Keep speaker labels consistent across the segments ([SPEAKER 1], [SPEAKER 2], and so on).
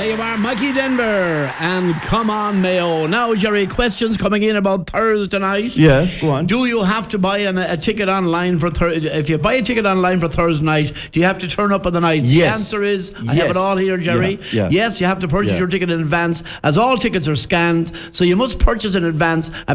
[SPEAKER 1] you are, Mikey Denver, and Come On Mayo. Now, Jerry, questions coming in about Thursday night.
[SPEAKER 2] Yeah, go on.
[SPEAKER 1] Do you have to buy a ticket online for Thursday? If you buy a ticket online for Thursday night, do you have to turn up on the night?
[SPEAKER 2] Yes.
[SPEAKER 1] The answer is, I have it all here, Jerry.
[SPEAKER 2] Yeah.
[SPEAKER 1] Yes, you have to purchase your ticket in advance, as all tickets are scanned, so you must purchase in advance at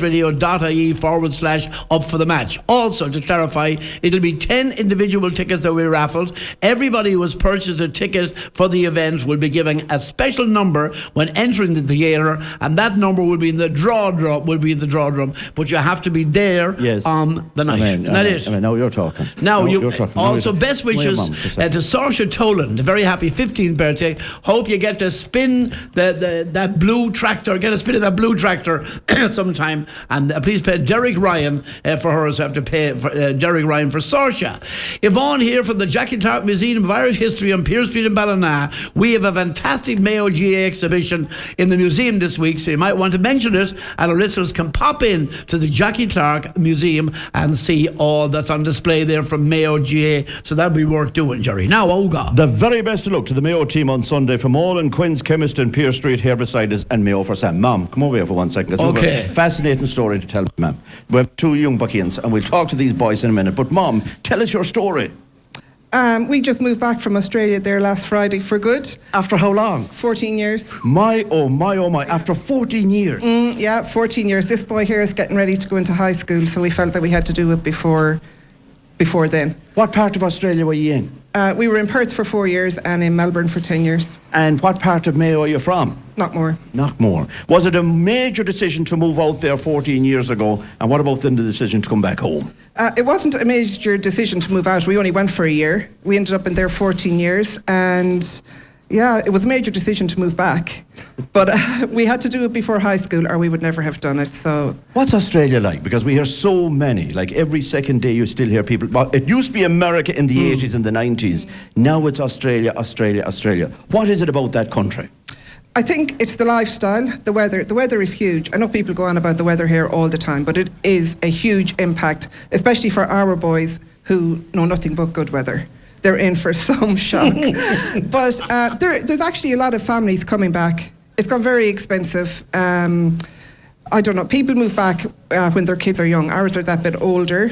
[SPEAKER 1] midwestradio.ie/up for the match. Also, to clarify, it'll be 10 individual tickets that we raffled. Everybody who has purchased a ticket for the event will be given a special number when entering the theatre, and that number will be in the draw drum. But you have to be there on the night.
[SPEAKER 2] Now you're talking.
[SPEAKER 1] You're talking. Also, best wishes to Saoirse Tolan, the very happy 15th birthday. Hope you get to spin that blue tractor. Get a spin of that blue tractor sometime. And please pay Derek Ryan for her. So have to pay for, Derek Ryan for Saoirse. Yvonne here from the Jackie Clark Museum of Irish History on Pearse Street in Ballina. We have a fantastic Mayo GA exhibition in the museum this week, so you might want to mention it, and our listeners can pop in to the Jackie Clark Museum and see all that's on display there from Mayo GA, so that'll be worth doing, Jerry. Now, Olga.
[SPEAKER 2] The very best of luck to the Mayo team on Sunday from all and Quinn's Chemist in Pearse Street here beside us, and Mayo for Sam. Mom, come over here for 1 second.
[SPEAKER 1] Okay.
[SPEAKER 2] A fascinating story to tell, ma'am. We have two young buckians, and we'll talk to these boys in a minute, but Mom, tell us your story.
[SPEAKER 3] We just moved back from Australia there last Friday for good.
[SPEAKER 2] After how long?
[SPEAKER 3] 14 years.
[SPEAKER 2] My, oh my. After 14 years?
[SPEAKER 3] 14 years. This boy here is getting ready to go into high school, so we felt that we had to do it before then.
[SPEAKER 2] What part of Australia were you in?
[SPEAKER 3] We were in Perth for 4 years and in Melbourne for 10 years.
[SPEAKER 2] And what part of Mayo are you from?
[SPEAKER 3] Knockmore.
[SPEAKER 2] Knockmore. Was it a major decision to move out there 14 years ago? And what about then the decision to come back home?
[SPEAKER 3] It wasn't a major decision to move out. We only went for a year. We ended up in there 14 years. And yeah, it was a major decision to move back. But we had to do it before high school or we would never have done it. So,
[SPEAKER 2] what's Australia like? Because we hear so many, like every second day you still hear people. Well, it used to be America in the 80s and the 90s. Now it's Australia. What is it about that country?
[SPEAKER 3] I think it's the lifestyle, the weather. The weather is huge. I know people go on about the weather here all the time, but it is a huge impact, especially for our boys who know nothing but good weather. They're in for some shock. But there's actually a lot of families coming back. It's gone very expensive. I don't know. People move back when their kids are young. Ours are that bit older.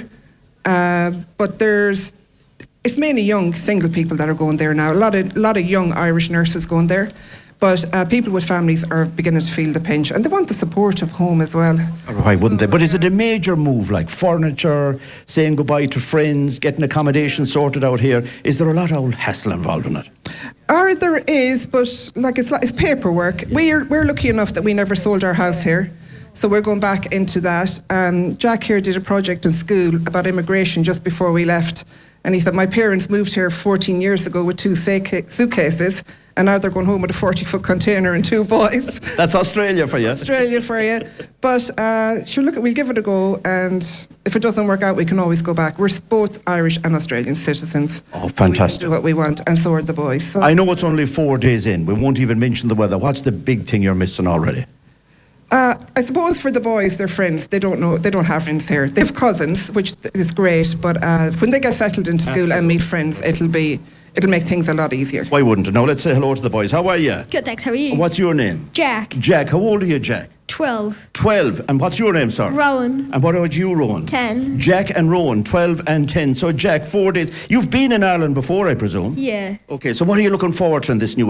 [SPEAKER 3] But it's mainly young single people that are going there now. A lot of young Irish nurses going there. But people with families are beginning to feel the pinch, and they want the support of home as well.
[SPEAKER 2] Why wouldn't they? But is it a major move, like furniture, saying goodbye to friends, getting accommodation sorted out here? Is there a lot of hassle involved in it?
[SPEAKER 3] There is, but it's paperwork. We're lucky enough that we never sold our house here, so we're going back into that. Jack here did a project in school about immigration just before we left, and he said, my parents moved here 14 years ago with 2 suitcases, and now they're going home with a 40-foot container and 2 boys.
[SPEAKER 2] That's Australia for you.
[SPEAKER 3] Australia for you. But we'll give it a go, and if it doesn't work out, we can always go back. We're both Irish and Australian citizens.
[SPEAKER 2] Oh, fantastic.
[SPEAKER 3] We can do what we want, and so are the boys. So.
[SPEAKER 2] I know it's only 4 days in. We won't even mention the weather. What's the big thing you're missing already?
[SPEAKER 3] I suppose for the boys, they're friends. They don't have friends here. They have cousins, which is great, but when they get settled into school and meet friends, it'll make things a lot easier.
[SPEAKER 2] Why wouldn't it? Now let's say hello to the boys. How are you?
[SPEAKER 4] Good, thanks. How are you?
[SPEAKER 2] What's your name?
[SPEAKER 4] Jack.
[SPEAKER 2] Jack. How old are you, Jack?
[SPEAKER 4] 12.
[SPEAKER 2] 12. And what's your name, sir?
[SPEAKER 4] Rowan.
[SPEAKER 2] And what about you, Rowan?
[SPEAKER 4] 10.
[SPEAKER 2] Jack and Rowan, 12 and 10. So, Jack, 4 days. You've been in Ireland before, I presume?
[SPEAKER 4] Yeah.
[SPEAKER 2] Okay, so what are you looking forward to in this new